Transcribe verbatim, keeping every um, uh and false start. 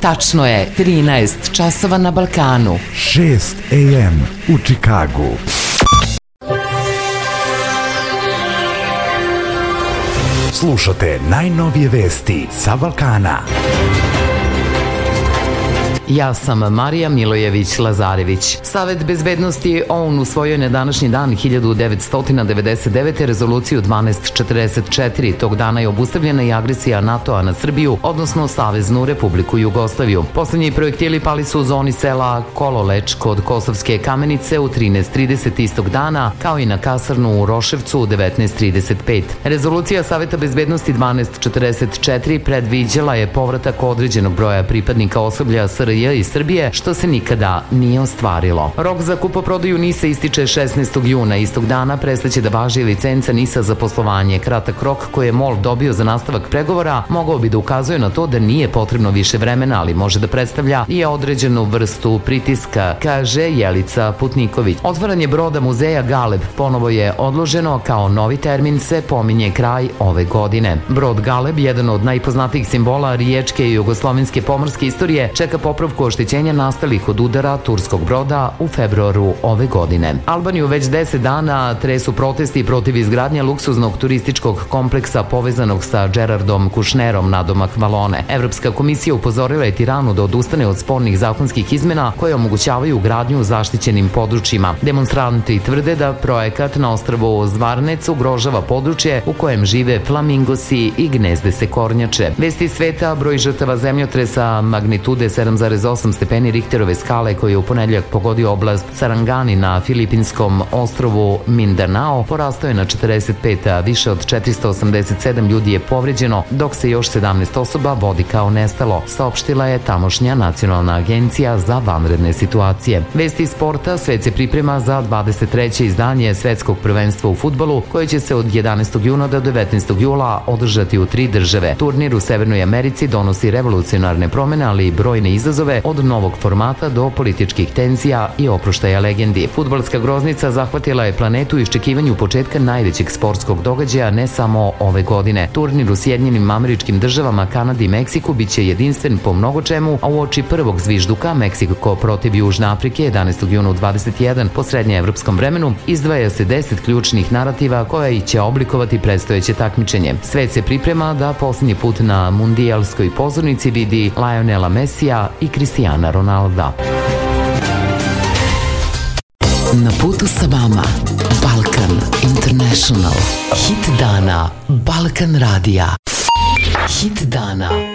Tačno je trinaest časova na Balkanu. šest a m u Čikagu. Slušate najnovije vesti sa Balkana. Ja sam Marija Milojević-Lazarević. Savet bezbednosti O U N usvojio je na današnji dan hiljadu devetsto devedeset devete. rezoluciju dvanaest četrdeset četiri. Tog dana je obustavljena i agresija NATO-a na Srbiju, odnosno Saveznu Republiku Jugoslaviju. Poslednji projektili pali su u zoni sela Kololeč kod Kosovske Kamenice u trinaest trideset istog dana, kao i na kasarnu u Roševcu u devetnaest trideset pet. Rezolucija Saveta bezbednosti dvanaest četrdeset četiri predviđala je povratak određenog broja pripadnika osoblja S R J i Srbije, što se nikada nije ostvarilo. Rok za kupoprodaju NIS-a ističe šesnaestog juna. Istog dana prestaće da važi licenca NIS-a za poslovanje. Kratak rok koji je MOL dobio za nastavak pregovora mogao bi da ukazuje na to da nije potrebno više vremena, ali može da predstavlja i određenu vrstu pritiska, kaže Jelica Putniković. Otvaranje broda muzeja Galeb ponovo je odloženo, kao novi termin se pominje kraj ove godine. Brod Galeb, jedan od najpoznatijih simbola riječke i jugoslovenske pomorske istorije, čeka popravku oštećenja nastalih od udara turskog broda u februaru ove godine. Albaniju već deset dana tresu protesti protiv izgradnje luksuznog turističkog kompleksa povezanog sa Gerardom Kušnerom nadomak Valone. Evropska komisija upozorila je Tiranu da odustane od spornih zakonskih izmena koje omogućavaju gradnju u zaštićenim područjima. Demonstranti tvrde da projekat na ostrvu Zvarnec ugrožava područje u kojem žive flamingosi i gnezde se kornjače. Vesti sveta: broj žrtava zemljotresa magnitude sedam zarez osam stepeni Richterove skale koji je u ponedeljak pogodio oblast Sarangani na filipinskom ostrvu Mindanao porastao je na četrdeset pet, a više od četiristo osamdeset sedam ljudi je povređeno, dok se još sedamnaest osoba vodi kao nestalo, saopštila je tamošnja Nacionalna agencija za vanredne situacije. Vesti sporta: svet se priprema za dvadeset treće izdanje Svetskog prvenstva u fudbalu, koje će se od jedanaestog juna do devetnaestog jula održati u tri države. Turnir u Severnoj Americi donosi revolucionarne promene, ali i brojne izazove, od novog formata do političkih tenzija i oproštaja legendi. Fudbalska groznica zahvatila je planetu u iščekivanju početka najvećeg sportskog događaja ne samo ove godine. Turnir u Sjedinjenim Američkim Državama, Kanadi i Meksiku biće jedinstven po mnogo čemu, a uoči prvog zvižduka Meksiko protiv Južne Afrike jedanaestog juna u dvadeset jedan po srednjeevropskom vremenu izdvaja se deset ključnih narativa koja će oblikovati predstojeće takmičenje. Svet se priprema da posljednji put na mundijalskoj pozornici vidi Lionela Messija i Cristiana Ronalda. Na putu sa vama Balkan International. Hit dana Balkan radija. Hit dana